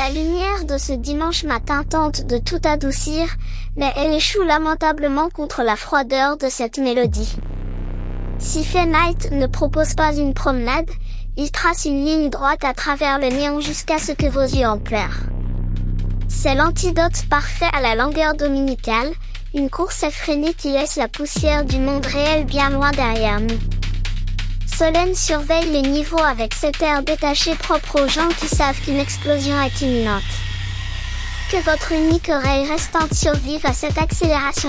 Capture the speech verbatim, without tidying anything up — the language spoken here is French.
La lumière de ce dimanche matin tente de tout adoucir, mais elle échoue lamentablement contre la froideur de cette mélodie. Si Fahrenheit ne propose pas une promenade, il trace une ligne droite à travers le néon jusqu'à ce que vos yeux en pleurent. C'est l'antidote parfait à la langueur dominicale, une course effrénée qui laisse la poussière du monde réel bien loin derrière nous. Solène surveille les niveaux avec cet air détaché propre aux gens qui savent qu'une explosion est imminente. Que votre unique oreille restante survive à cette accélération